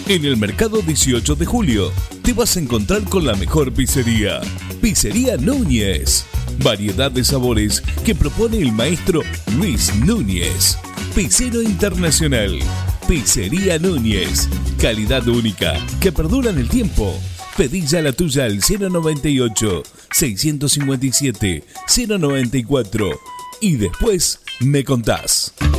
En el mercado 18 de julio te vas a encontrar con la mejor pizzería. Pizzería Núñez. Variedad de sabores que propone el maestro Luis Núñez. Pizzero internacional. Pizzería Núñez. Calidad única que perdura en el tiempo. Pedí ya la tuya al 098-657-094 y después me contás.